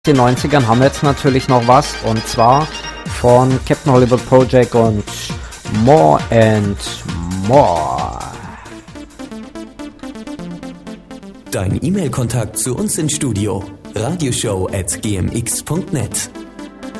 den 90ern haben wir jetzt natürlich noch was, und zwar von Captain Hollywood Project und More and More. Dein E-Mail-Kontakt zu uns ins Studio: radioshow@gmx.net.